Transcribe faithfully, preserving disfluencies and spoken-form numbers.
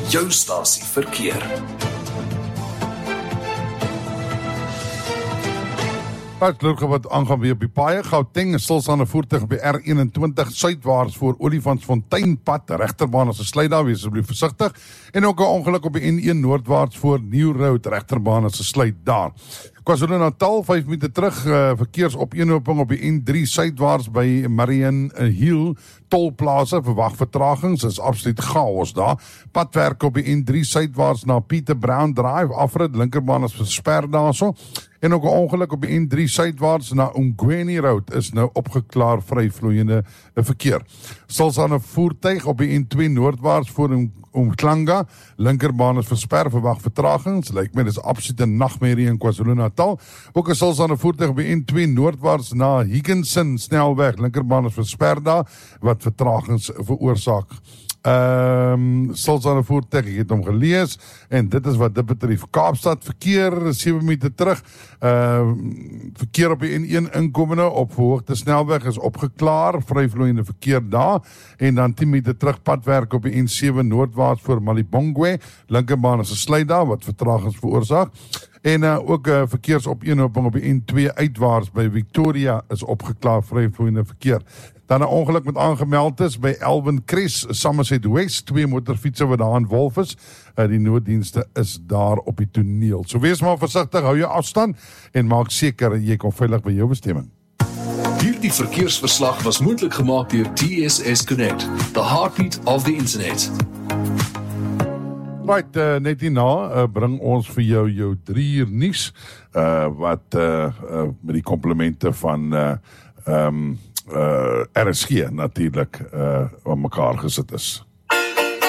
jou stasie verkeer. Uitloop wat aangaan weer op die paaie. Gauteng is stilstaande voertuig op die R eenentwintig suidwaarts voor Olifantsfonteinpad. Regterbaan as 'n sluit daar, wees asseblief versigtig. En ook 'n ongeluk op die N een noordwaarts voor New Road, regterbaan as 'n sluit daar. KwaZulu-Natal, vyf minute terug, uh, verkeersopeenhoping op die N drie suidwaarts by Marion Hill tolplaza, verwag vertragings, is absoluut chaos daar. Padwerk op die N drie suidwaarts na Peter Brown Drive, afrit, linkerbaan is versper daarso. En ook 'n ongeluk op die N drie suidwaarts na Ongweni Road is nou opgeklaar vryvloeiende verkeer. Stilstaande voertuig op die N twee noordwaarts voor Umhlanga, linkerbaan is versper, verwag vertragings. Lyk my dis absolute nagmerrie in KwaZulu-Natal. Ook 'n stilstaande voertuig op die N twee noordwaarts na Higginson snelweg, linkerbaan is versper daar, wat vertragings veroorsaak. Ehm um, stilstaande voertuig, ek het hom gelees en dit is wat dit betref. Kaapstad verkeer sewe minute terug. Ehm um, verkeer op die N een inkomende op verhoogde snelweg is opgeklaar, vryvloeiende verkeer daar en dan tien minute terug padwerk op die N sewe noordwaarts voor Malibongwe, linkerbaan is 'n sluit daar wat vertragings veroorsaak. En uh, ook 'n uh, verkeersopeenhoping op die N twee uitwaarts by Victoria is opgeklaar, vryvloeiende verkeer. Dan 'n ongeluk met aangemeld is by Elwin Cres, Somerset West, twee motorfietsse wat daar in Wolf is. Uh, die nooddienste is daar op die toneel. So wees maar versigtig, hou jou afstand en maak seker jy kom veilig by jou bestemming. Hierdie verkeersverslag was moontlik gemaak deur T S S Connect, the heartbeat of the internet. Right, uh, net hierna uh, bring ons vir jou jou drie uur nuus uh, wat uh, uh, met die komplimente van uh, um, uh, R S G natuurlik uh, aan mekaar gesit is.